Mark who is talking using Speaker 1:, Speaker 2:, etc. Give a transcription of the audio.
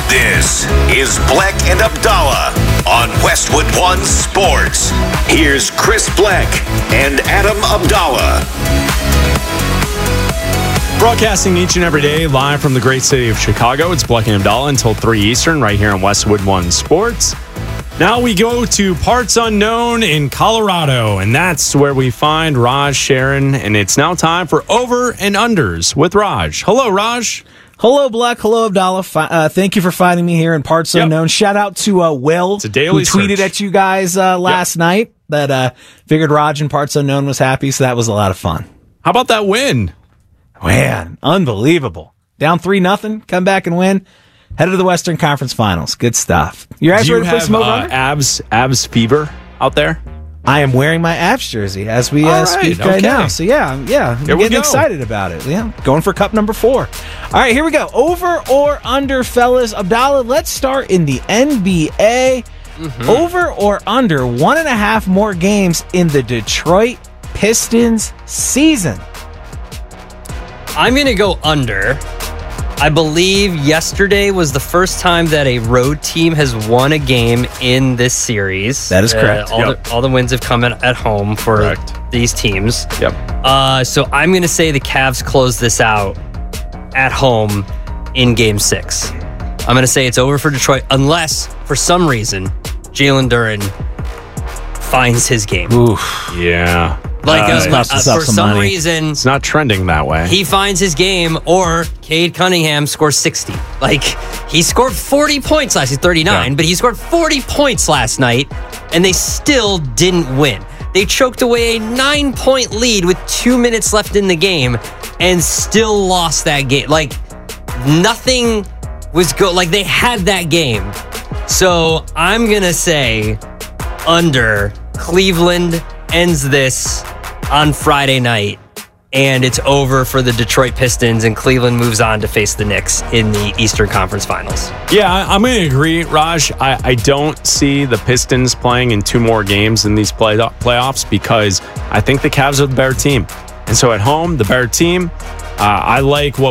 Speaker 1: This is Black and Abdallah on Westwood One Sports. Here's Chris Black and Adam Abdallah.
Speaker 2: Broadcasting each and every day live from the great city of Chicago. It's Black and Abdallah until 3 Eastern right here on Westwood One Sports. Now we go to parts unknown in Colorado, and that's where we find Raj Sharon, and it's now time for Over and Unders with Raj. Hello, Raj.
Speaker 3: Hello, Black. Hello, Abdallah. Thank you for finding me here in Parts Unknown. Shout out to Will,
Speaker 2: it's a daily
Speaker 3: who tweeted at you guys last night that figured Raj in Parts Unknown was happy, so that was a lot of fun.
Speaker 2: How about that win?
Speaker 3: Man, unbelievable. Down 3-0, come back and win. Headed to the Western Conference Finals. Good stuff. You guys ready to play some over?
Speaker 2: abs fever out there?
Speaker 3: I am wearing my Avs jersey as we speak right now. So, I'm getting excited about it. Yeah, going for cup number 4. All right, here we go. Over or under, fellas? Abdallah, let's start in the NBA. Over or under 1.5 more games in the Detroit Pistons season?
Speaker 4: I'm going to go under. I believe yesterday was the first time that a road team has won a game in this series.
Speaker 3: That is correct.
Speaker 4: All the wins have come at home for these teams.
Speaker 2: Yep.
Speaker 4: So I'm going to say the Cavs close this out at home in Game 6. I'm going to say it's over for Detroit unless, for some reason, Jalen Duren finds his game.
Speaker 3: Oof.
Speaker 2: Yeah.
Speaker 4: For some reason,
Speaker 2: it's not trending that way.
Speaker 4: He finds his game, or Cade Cunningham scores 60. He scored 40 points last night, 39, but he scored 40 points last night, and they still didn't win. They choked away a 9-point lead with 2 minutes left in the game, and still lost that game. Nothing was good. They had that game. So I'm gonna say under. Cleveland ends this on Friday night, and it's over for the Detroit Pistons, and Cleveland moves on to face the Knicks in the Eastern Conference Finals.
Speaker 2: Yeah, I'm going to agree, Raj. I don't see the Pistons playing in 2 more games in these playoffs because I think the Cavs are the better team. And so at home, the better team. I like what